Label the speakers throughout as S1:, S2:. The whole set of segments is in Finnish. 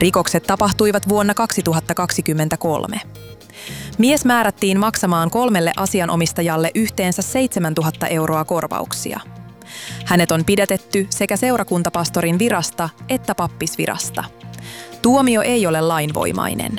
S1: Rikokset tapahtuivat vuonna 2023. Mies määrättiin maksamaan 3 asianomistajalle yhteensä 7 000 euroa korvauksia. Hänet on pidätetty sekä seurakuntapastorin virasta että pappisvirasta. Tuomio ei ole lainvoimainen.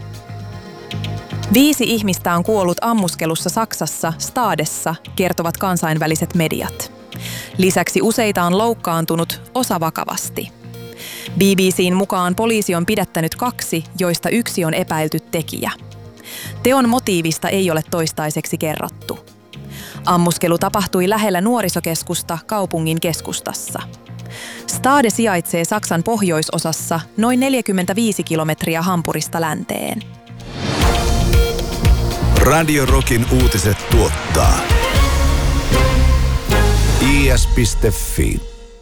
S1: 5 ihmistä on kuollut ammuskelussa Saksassa, Stadessa, kertovat kansainväliset mediat. Lisäksi useita on loukkaantunut, osa vakavasti. BBC:n mukaan poliisi on pidättänyt 2, joista 1 on epäilty tekijä. Teon motiivista ei ole toistaiseksi kerrottu. Ammuskelu tapahtui lähellä nuorisokeskusta kaupungin keskustassa. Stade sijaitsee Saksan pohjoisosassa noin 45 kilometriä Hampurista länteen.
S2: Radio Rockin uutiset tuottaa is.fi.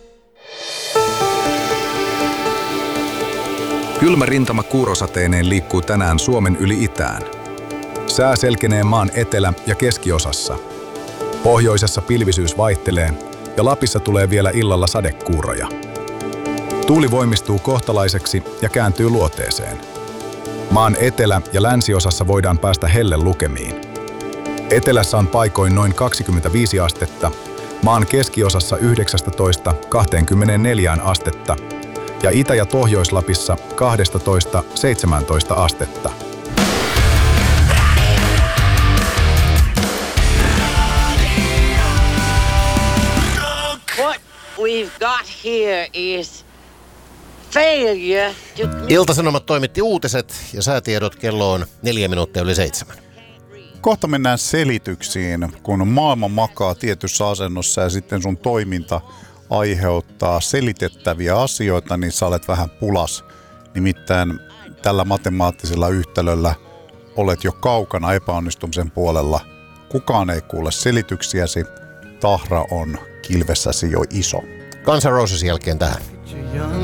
S3: Kylmä rintama kuurosateineen liikkuu tänään Suomen yli itään. Sää selkenee maan etelä- ja keskiosassa. Pohjoisessa pilvisyys vaihtelee ja Lapissa tulee vielä illalla sadekuuroja. Tuuli voimistuu kohtalaiseksi ja kääntyy luoteeseen. Maan etelä- ja länsiosassa voidaan päästä hellelukemiin. Etelässä on paikoin noin 25 astetta, maan keskiosassa 19–24 astetta ja Itä- ja Pohjois-Lapissa 12–17 astetta.
S4: What we've got here is failure to...
S5: Ilta-Sanomat toimitti uutiset ja säätiedot kello on 7:04.
S6: Kohta mennään selityksiin, kun maailma makaa tietyssä asennossa ja sitten sun toiminta aiheuttaa selitettäviä asioita, niin sä olet vähän pulas. Nimittäin tällä matemaattisella yhtälöllä olet jo kaukana epäonnistumisen puolella. Kukaan ei kuule selityksiäsi. Tahra on kilvessäsi jo iso.
S5: Guns N' Roses jälkeen tähän.